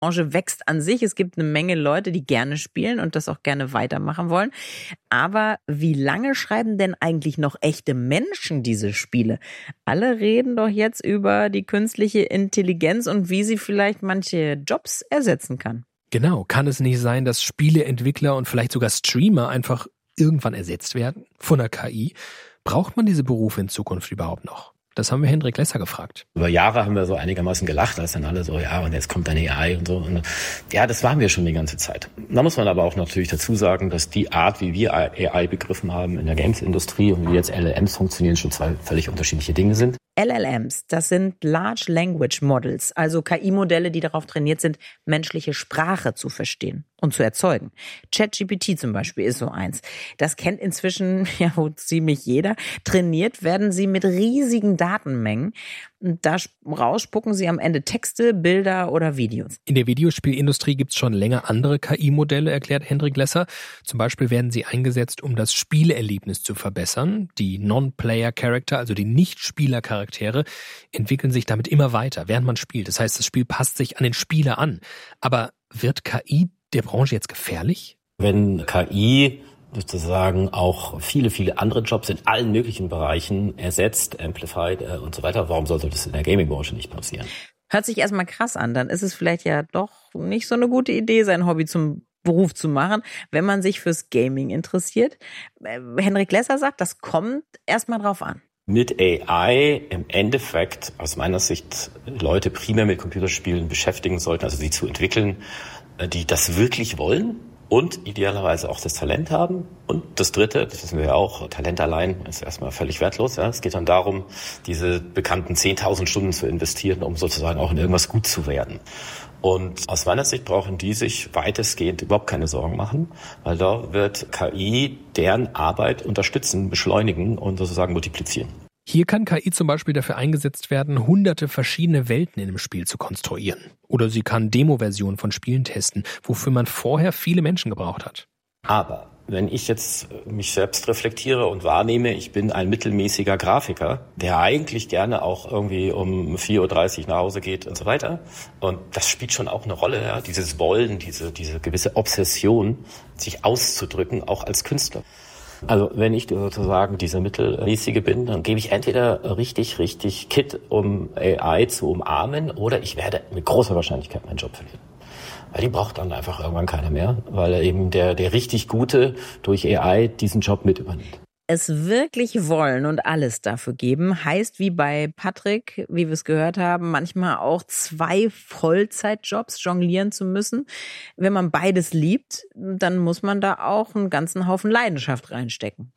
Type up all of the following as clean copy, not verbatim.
Branche wächst an sich. Es gibt eine Menge Leute, die gerne spielen und das auch gerne weitermachen wollen. Aber wie lange schreiben denn eigentlich noch echte Menschen diese Spiele? Alle reden doch jetzt über die künstliche Intelligenz und wie sie vielleicht manche Jobs ersetzen kann. Genau, kann es nicht sein, dass Spieleentwickler und vielleicht sogar Streamer einfach irgendwann ersetzt werden von der KI? Braucht man diese Berufe in Zukunft überhaupt noch? Das haben wir Hendrik Lesser gefragt. Über Jahre haben wir so einigermaßen gelacht, als dann alle so, ja, und jetzt kommt eine AI und so. Und ja, das waren wir schon die ganze Zeit. Da muss man aber auch natürlich dazu sagen, dass die Art, wie wir AI begriffen haben in der Games-Industrie und wie jetzt LLMs funktionieren, schon zwei völlig unterschiedliche Dinge sind. LLMs, das sind Large Language Models, also KI-Modelle, die darauf trainiert sind, menschliche Sprache zu verstehen und zu erzeugen. ChatGPT zum Beispiel ist so eins. Das kennt inzwischen ja wohl ziemlich jeder. Trainiert werden sie mit riesigen Datenmengen. Und da rausspucken sie am Ende Texte, Bilder oder Videos. In der Videospielindustrie gibt es schon länger andere KI-Modelle, erklärt Hendrik Lesser. Zum Beispiel werden sie eingesetzt, um das Spielerlebnis zu verbessern. Die Non-Player-Character, also die Nicht-Spieler-Charaktere, entwickeln sich damit immer weiter, während man spielt. Das heißt, das Spiel passt sich an den Spieler an. Aber wird KI der Branche jetzt gefährlich? Wenn KI sozusagen auch viele andere Jobs in allen möglichen Bereichen ersetzt, amplified und so weiter, warum sollte das in der Gaming-Branche nicht passieren? Hört sich erstmal krass an, dann ist es vielleicht ja doch nicht so eine gute Idee, sein Hobby zum Beruf zu machen, wenn man sich fürs Gaming interessiert. Hendrik Lesser sagt, das kommt erstmal drauf an. Mit AI im Endeffekt aus meiner Sicht Leute primär mit Computerspielen beschäftigen sollten, also sie zu entwickeln, die das wirklich wollen und idealerweise auch das Talent haben. Und das Dritte, das wissen wir ja auch, Talent allein ist erstmal völlig wertlos. Ja. Es geht dann darum, diese bekannten 10.000 Stunden zu investieren, um sozusagen auch in irgendwas gut zu werden. Und aus meiner Sicht brauchen die sich weitestgehend überhaupt keine Sorgen machen, weil da wird KI deren Arbeit unterstützen, beschleunigen und sozusagen multiplizieren. Hier kann KI zum Beispiel dafür eingesetzt werden, hunderte verschiedene Welten in einem Spiel zu konstruieren. Oder sie kann Demo-Versionen von Spielen testen, wofür man vorher viele Menschen gebraucht hat. Aber wenn ich jetzt mich selbst reflektiere und wahrnehme, ich bin ein mittelmäßiger Grafiker, der eigentlich gerne auch irgendwie um 4.30 Uhr nach Hause geht und so weiter. Und das spielt schon auch eine Rolle, ja, dieses Wollen, diese gewisse Obsession, sich auszudrücken, auch als Künstler. Also wenn ich sozusagen dieser Mittelmäßige bin, dann gebe ich entweder richtig Kit, um AI zu umarmen, oder ich werde mit großer Wahrscheinlichkeit meinen Job verlieren. Weil die braucht dann einfach irgendwann keiner mehr, weil eben der richtig Gute durch AI diesen Job mit übernimmt. Es wirklich wollen und alles dafür geben, heißt wie bei Patrick, wie wir es gehört haben, manchmal auch 2 Vollzeitjobs jonglieren zu müssen. Wenn man beides liebt, dann muss man da auch einen ganzen Haufen Leidenschaft reinstecken.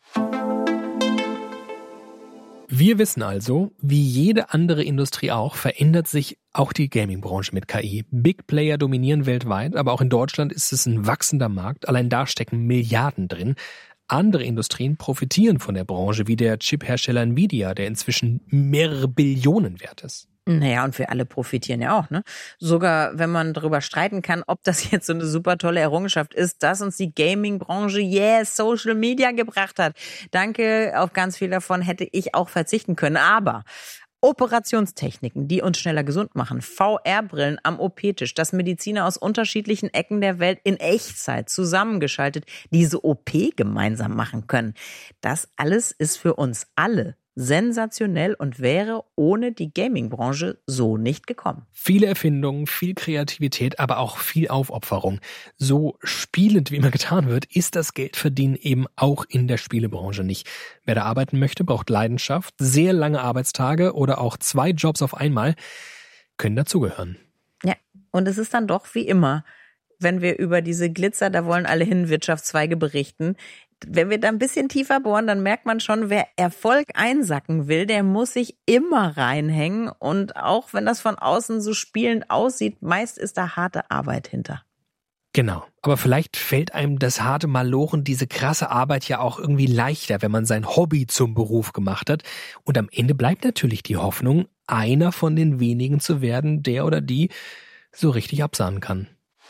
Wir wissen also, wie jede andere Industrie auch, verändert sich auch die Gaming-Branche mit KI. Big Player dominieren weltweit, aber auch in Deutschland ist es ein wachsender Markt. Allein da stecken Milliarden drin. Andere Industrien profitieren von der Branche, wie der Chip-Hersteller Nvidia, der inzwischen mehrere Billionen wert ist. Naja, und wir alle profitieren ja auch, ne? Sogar wenn man darüber streiten kann, ob das jetzt so eine super tolle Errungenschaft ist, dass uns die Gaming-Branche, Social Media gebracht hat. Danke, auf ganz viel davon hätte ich auch verzichten können. Aber Operationstechniken, die uns schneller gesund machen, VR-Brillen am OP-Tisch, dass Mediziner aus unterschiedlichen Ecken der Welt in Echtzeit zusammengeschaltet diese OP gemeinsam machen können. Das alles ist für uns alle sensationell und wäre ohne die Gaming-Branche so nicht gekommen. Viele Erfindungen, viel Kreativität, aber auch viel Aufopferung. So spielend, wie immer getan wird, ist das Geldverdienen eben auch in der Spielebranche nicht. Wer da arbeiten möchte, braucht Leidenschaft, sehr lange Arbeitstage oder auch 2 Jobs auf einmal können dazugehören. Ja, und es ist dann doch wie immer, wenn wir über diese Glitzer, da wollen alle hin, Wirtschaftszweige berichten. Wenn wir da ein bisschen tiefer bohren, dann merkt man schon, wer Erfolg einsacken will, der muss sich immer reinhängen. Und auch wenn das von außen so spielend aussieht, meist ist da harte Arbeit hinter. Genau, aber vielleicht fällt einem das harte Malochen, diese krasse Arbeit ja auch irgendwie leichter, wenn man sein Hobby zum Beruf gemacht hat. Und am Ende bleibt natürlich die Hoffnung, einer von den wenigen zu werden, der oder die so richtig absahnen kann.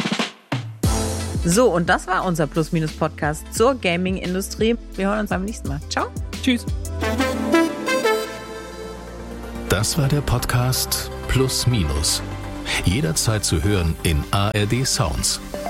So, und das war unser Plus-Minus-Podcast zur Gaming-Industrie. Wir hören uns beim nächsten Mal. Ciao. Tschüss. Das war der Podcast Plus-Minus. Jederzeit zu hören in ARD Sounds.